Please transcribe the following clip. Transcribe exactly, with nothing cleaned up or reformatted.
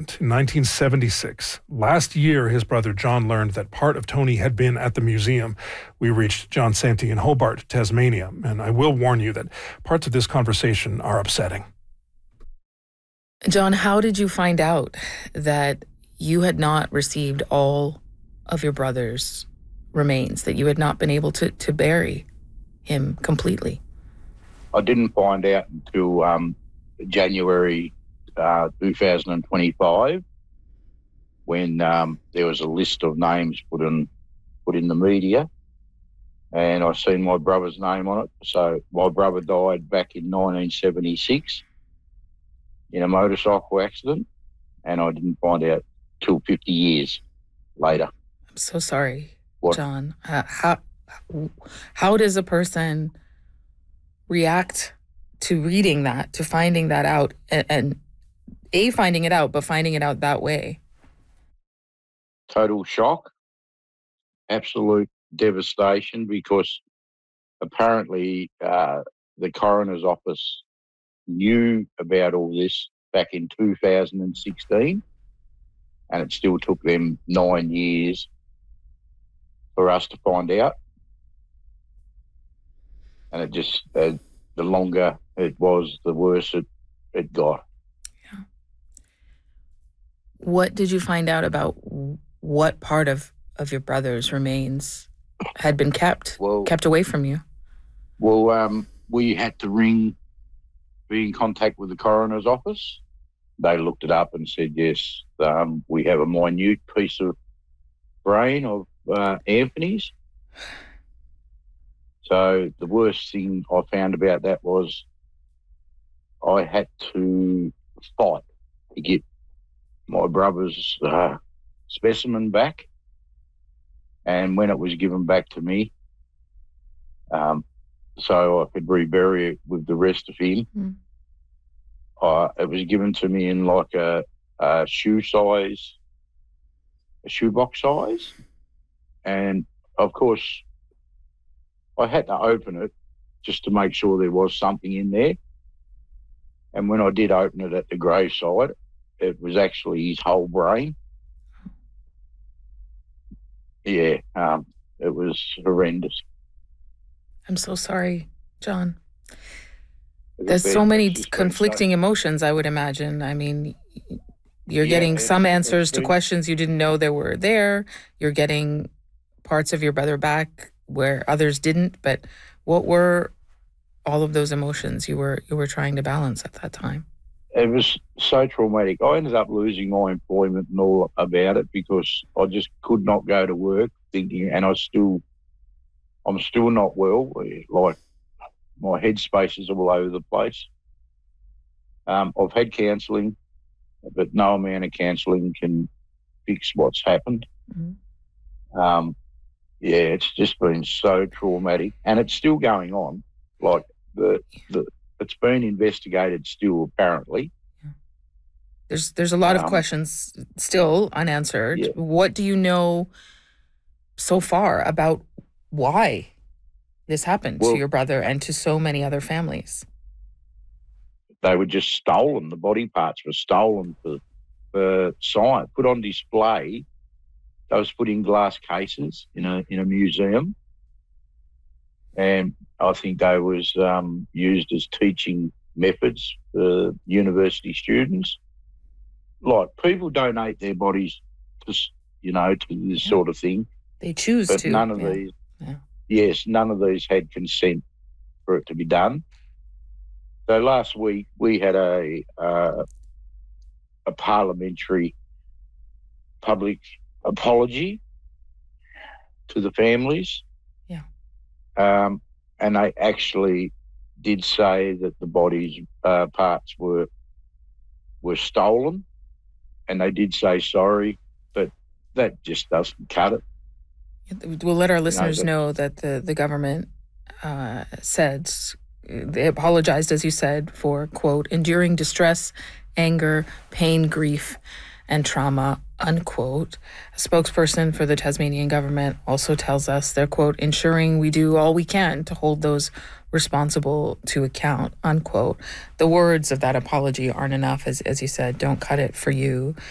accident in nineteen seventy-six. Last year, his brother John learned that part of Tony had been at the museum. We reached John Santee in Hobart, Tasmania, and I will warn you that parts of this conversation are upsetting. John, how did you find out that you had not received all of your brother's remains, that you had not been able to, to bury him completely? I didn't find out until um, January uh, twenty twenty-five, when um, there was a list of names put in put in the media, and I seen my brother's name on it. So my brother died back in nineteen seventy-six in a motorcycle accident, and I didn't find out till fifty years later. I'm so sorry, What? John. Uh, how how does a person react to reading that, to finding that out, and, and A, finding it out, but finding it out that way? Total shock, absolute devastation, because apparently uh, the coroner's office knew about all this back in two thousand sixteen, and it still took them nine years for us to find out. And it just, uh, the longer it was, the worse it, it got. Yeah. What did you find out about what part of, of your brother's remains had been kept, well, kept away from you? Well, um, we had to ring, be in contact with the coroner's office. They looked it up and said, yes, um, we have a minute piece of brain of uh, Anthony's. So the worst thing I found about that was I had to fight to get my brother's uh, specimen back. And when it was given back to me, um, so I could rebury it with the rest of him, mm. uh, it was given to me in like a, a shoe size, a shoebox size. And of course, I had to open it just to make sure there was something in there. And when I did open it at the graveside, it was actually his whole brain. Yeah, um, it was horrendous. I'm so sorry, John. There's so many conflicting emotions, I would imagine. I mean, you're yeah, getting some answers to questions you didn't know there were there. You're getting parts of your brother back where others didn't. But what were all of those emotions you were you were trying to balance at that time? It was so traumatic. I ended up losing my employment and all about it because I just could not go to work thinking, and I still, I'm still not well. Like, my headspace is all over the place. Um, I've had counselling, but no amount of counselling can fix what's happened. Mm-hmm. Um, yeah, it's just been so traumatic, and it's still going on. Like, the the it's been investigated still, apparently. There's there's a lot um, of questions still unanswered. Yeah. What do you know so far about why this happened well, to your brother and to so many other families? They were just stolen. The body parts were stolen for, for science, put on display. They was put in glass cases in a in a museum. And I think they was um, used as teaching methods for university students. Like, people donate their bodies to, you know, to this yeah. sort of thing. They choose but to. But none of yeah. these, yeah. yes, none of these had consent for it to be done. So last week we had a uh, a parliamentary public apology to the families. Um, and they actually did say that the body's uh, parts were were stolen, and they did say sorry, but that just doesn't cut it. We'll let our listeners you know, that, know that the, the government uh, said, they apologized, as you said, for, quote, enduring distress, anger, pain, grief, and trauma, unquote. A spokesperson for the Tasmanian government also tells us they're, quote, ensuring we do all we can to hold those responsible to account, unquote. The words of that apology aren't enough, as as you said, don't cut it for you.